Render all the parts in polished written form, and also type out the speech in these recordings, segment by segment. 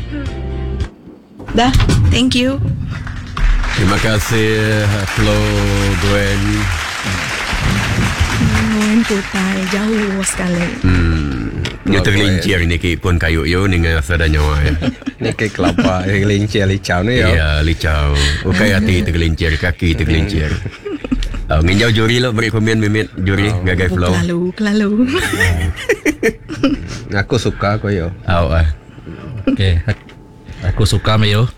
Dah, thank you. Terima kasih Flo Gwen. Nguen putai jauh sekali. Yang tergelincir ni ki pun kayu yo dengan sada nyawa ya. Ni ke kelapa gelincir licau ni yo. Ya, licau. Ukai hati tergelincir, kaki tergelincir. Nginjau juri lo beri komen Mimit juri gagai Flo. Kelalu. Aku suka ko yo. Okey. Aku suka Mayo.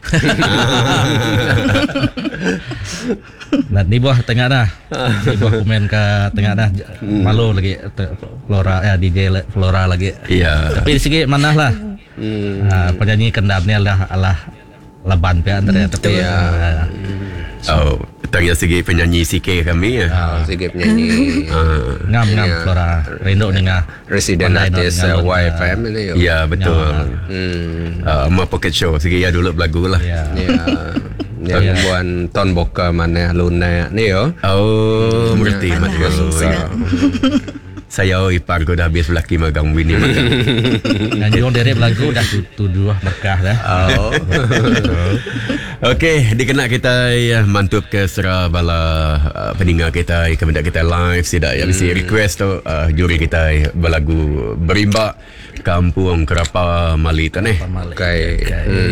Nah, ni buah tengah dah. Ni buah komen ke tengah dah. Malu lagi Flora DJ Flora lagi. Iya. Tapi sikit manah lah. Penyanyi kendar ni adalah Laban pe antara tapi tanya segi penyanyi CK kami ya. Segi penyanyi. Ngam Flora. Rindu dengan Resident artist YFM ni yo. Ya, betul. Sama Pocket Show segi ya dulu lagu lah. Ya. Yang buat Ton Boka mana Luna ni yo. Berarti mat saya ipar ko dah habis lelaki magang bini magang. Dan jong derek lagu dah tuduh berkah dah. Okey, dikena kita mantap ke serah bala pendengar kita kemudian kita live sidak ya mesti request tu juri kita berlagu Berimba Kampung Kerapa Mali taneh. Okey.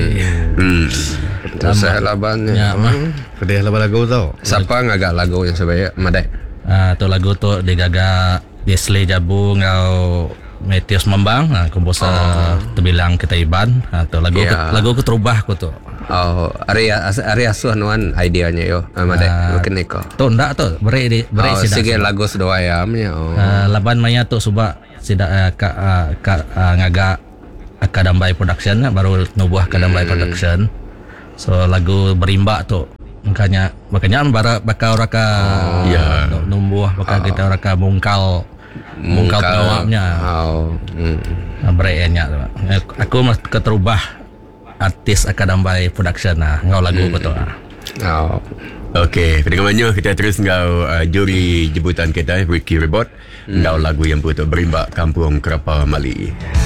Terus laban Ya, Kedai lagu tau. Siapa ngagak lagu yang sebaik Madai? tu lagu tu digaga Desle Jabu ngau Metius Membang, komposer terbilang kita Iban. Tu lagu ku terubah ku tu. Area asuh nuan ideanya yo. Madai mungkin niko. Tu ndak tu beri sidak. Sige lagu sedua ayamnya. Laban maya tu suba sidak ngaga Akadambai Production baru nubuah Akadambai Production. So lagu Berimba tu makanya bakal raka numbuh bakal kita raka mungkal pengawapnya brandnya aku mah keterubah artis Akadambai Production ngau lagu betul. Okey, pendengar kita terus ngau juri jemputan kita Ricky Rebot ngau lagu yang betul Berimba Kampung Kerapa Mali.